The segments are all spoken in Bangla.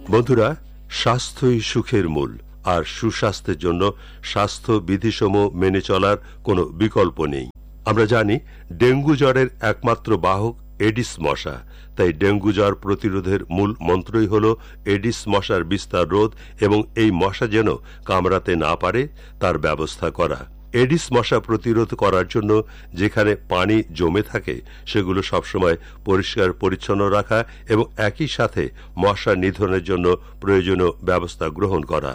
বন্ধুরা, স্বাস্থ্যই সুখের মূল, আর সুস্বাস্থ্যের জন্য স্বাস্থ্য বিধিসমূহ মেনে চলার কোনো বিকল্প নেই। আমরা জানি ডেঙ্গু জ্বরের একমাত্র বাহক এডিস মশা, তাই ডেঙ্গু জ্বর প্রতিরোধের মূল মন্ত্রই হল এডিস মশার বিস্তার রোধ এবং এই মশা যেন কামড়াতে না পারে তার ব্যবস্থা করা। এডিস মশা প্রতিরোধ করার জন্য যেখানে পানি জমে থাকে সেগুলো সবসময় পরিষ্কার পরিচ্ছন্ন রাখা এবং একই সাথে মশা নিধনের জন্য প্রয়োজনীয় ব্যবস্থা গ্রহণ করা।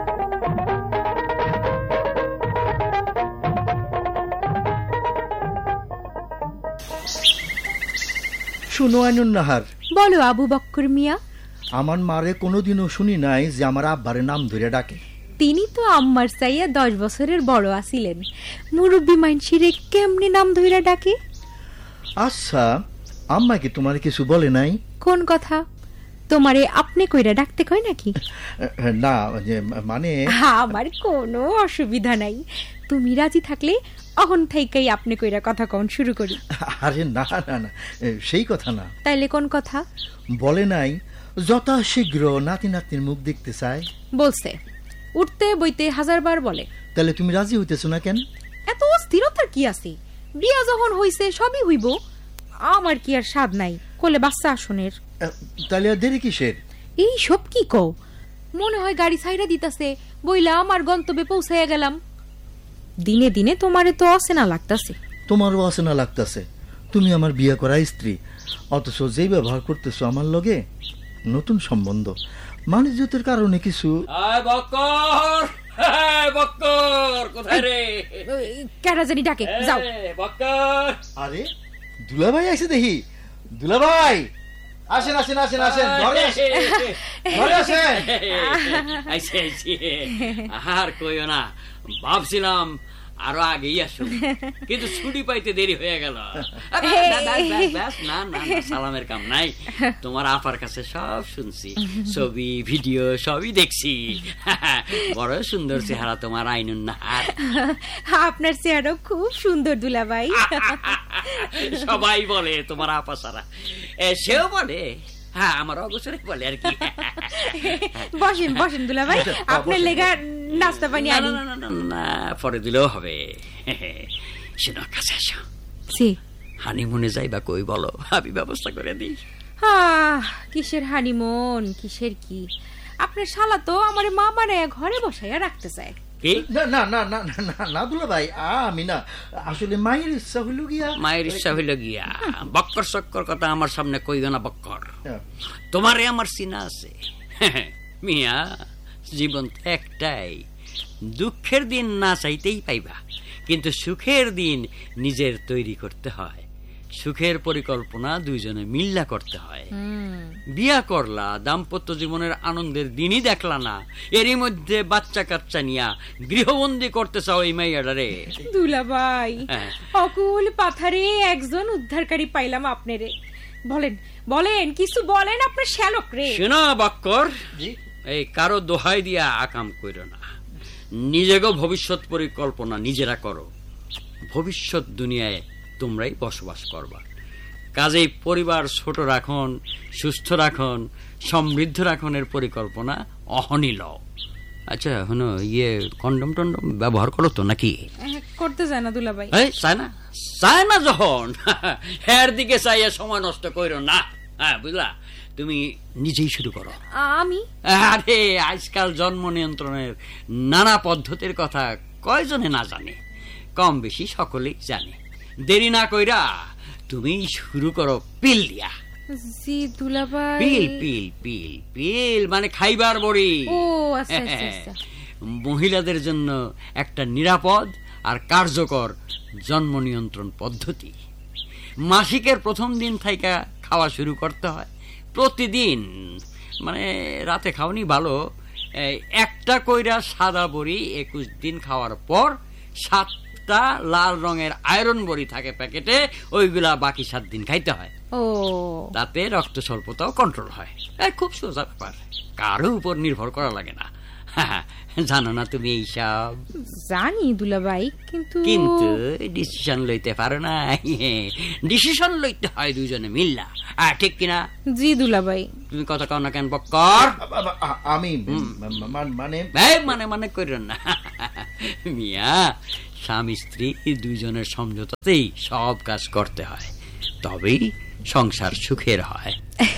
শুনো আইনুন্নাহার। বলো আবু বক্কর মিয়া। আমার মারে কোনোদিনও শুনি নাই যে আমার আব্বারে নাম ধরে ডাকে। তিনি তো আম্মার চাইয়া 10 বছরের বড় আছিলেন, মুরব্বী মাইনসিরে কেমনে নাম ধইরা ডাকে? আচ্ছা, আম্মা কি তোমার কিছু বলে নাই? কোন কথা? তোমারে আপনি কইরা ডাকতে কয় নাকি? না, মানে আমার কোনো অসুবিধা নাই, তুমি রাজি থাকলে অহন থেকেই আপনি কইরা কথা কন শুরু করি। আরে না না না, সেই কথা না। তাইলে কোন কথা? বলে নাই যথাশীঘ্র নাতি নাতনির মুখ দেখতে চায়? বলছে, উঠতে বইতে 1000 বার বলে। তাহলে তুমি রাজি হইতেছ না কেন? এত অস্থিরতার কি আছে? বিয়া যখন হইছে সবই হইব, আমার কি আর স্বাদ নাই কোলে বাচ্চা আসনের? তাহলে আর দেরি কিসের? এই সব কি কও? মনে হয় গাড়ি ছাইরা দিতাছে বইলা আমার গন্তব্যে পৌঁছাইয়া গেলাম। দিনে দিনে তোমারে তো অচেনা লাগতাছে। তোমারও অচেনা লাগতাছে। তুমি আমার বিয়ে করা স্ত্রী, অথচ যেই ব্যবহার করতেছো আমার লগে নতুন সম্বন্ধ, মানিজ্যতের কারণে কিছু। কেডা জানি ডাকে, যাও। আরে দুলাভাই আসে দেখি। দুলাভাই আসেন আসেন আসেন আসেন, ঘরে আসেন। আর কইও না, ভাবছিলাম আরো আগেই আসো, কিন্তু ছুটি পাইতে দেরি হয়ে গেল। না না, সালামের কাম নাই। তোমার আপার কাছে সব শুনছি, ছবি ভিডিও সবই দেখছি। বড় সুন্দর চেহারা তোমার আইনুন্নাহার। আপনার চেহারা খুব সুন্দর দুলাভাই। সবাই বলে তোমার আপা সারা, সেও বলে। হ্যাঁ, আমার অবসরে বলে আর কি। বসেন বসেন দুলাভাই, আপনার লেগা নাস্তা পানি আনি। না, পরে দিলেও হবে। শোনো, কাছে আসো। হানিমুনে যাইবা কই বলো, আমি ব্যবস্থা করে দিই। কিসের হানিমুন, কিসের কি? আপনার শালা তো আমার মা বানায় ঘরে বসাইয়া রাখতে চায়। না না না না না না দুলাভাই, আমি না, আসলে মায়ের ইচ্ছা হইল গিয়া। মায়ের ইচ্ছা হইল গিয়া? বক্কর চক্কর কথা আমার সামনে কইও না বক্কর। তোমারে আমার চিনা আছে মিয়া। জীবন একটাই, দুঃখের দিন না চাইতেই পাইবা, কিন্তু সুখের দিন নিজের তৈরি করতে হয়। সুখের পরিকল্পনা দুইজনে মিল্লা করতে হয়। বিয়া করলা, দাম্পত্য জীবনের আনন্দের দিনই দেখলা না, এরই মধ্যে বাচ্চা কাচ্চা নিয়া গৃহবন্দী করতে চাও এই মাইয়াডারে। দুলাভাই, অকুল পাথারে একজন উদ্ধারকারী পাইলাম আপনারে। বলেন বলেন, কিছু বলেন আপনার শ্যালক রে। শোনো বক্কর, এই কারো দোহাই দিয়া আকাম কইরো না। নিজেকে ভবিষ্যৎ পরিকল্পনা নিজেরা করো। ভবিষ্যৎ দুনিয়ায় তোমরাই বসবাস করবা, কাজেই পরিবার ছোট রাখন, সুস্থ রাখন, সমৃদ্ধ রাখনের পরিকল্পনা অহনি লও। আচ্ছা হনো, কন্ডম টন্ডম ব্যবহার করো তো নাকি? করতে চায় না দুলাভাই। চায় না যখন, এর দিকে চাইয়া সময় নষ্ট করো না। হ্যাঁ, বুঝলা? তুমি নিজেই শুরু করো। আমি? আরে আজকাল জন্ম নিয়ন্ত্রণের নানা পদ্ধতির কথা কয়জনে না জানে? কম বেশি সকলেই জানে। দেরি না কইরা তুমি শুরু করো পিল দিয়া। জি দুলাভাই। পিল পিল পিল পিল মানে খাইবার বড়ি। ও আচ্ছা আচ্ছা। মহিলাদের জন্য একটা নিরাপদ আর কার্যকর জন্ম নিয়ন্ত্রণ পদ্ধতি। মাসিকের প্রথম দিন থেকে খাওয়া শুরু করতে হয়। প্রতিদিন, মানে রাতে খাওয়ানি ভালো, একটা কইরা সাদা বড়ি 21 দিন খাওয়ার পর 7টা লাল রঙের আয়রন বড়ি থাকে প্যাকেটে, ওইগুলা বাকি 7 দিন খাইতে হয়। তাতে রক্ত স্বল্পতাও কন্ট্রোল হয়। খুব সোজা ব্যাপার, কারো উপর নির্ভর করা লাগে না। জানো না তুমি এইসব? জানি দুলাভাই, কিন্তু কিন্তু ডিসিশন লইতে পারো না। ডিসিশন লইতে হয় দুজনে মিল্লা, ঠিক কিনা? জি দুলাভাই। তুমি কথা কও না কেন বক্কর? আমি মানে মানে মানে করেন না মিয়া, স্বামী স্ত্রী দুইজনের সমঝোতাতেই সব কাজ করতে হয়, তবেই সংসার সুখের হয়।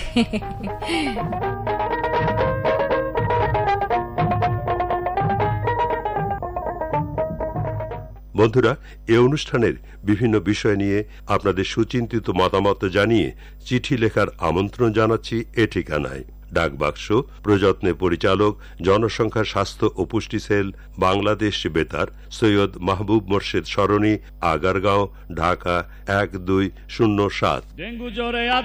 বন্ধুরা, এই অনুষ্ঠানের বিভিন্ন বিষয় নিয়ে আপনাদের সুচিন্তিত মতামত জানিয়ে চিঠি লেখার আমন্ত্রণ জানাচ্ছি এ ঠিকানায়। ডাকবাক্স, প্রযত্নে পরিচালক, জনসংখ্যা স্বাস্থ্য ও পুষ্টি সেল, বাংলাদেশ বেতার, সৈয়দ মাহবুব মোর্শেদ সরণি, আগারগাঁও, ঢাকা 1207।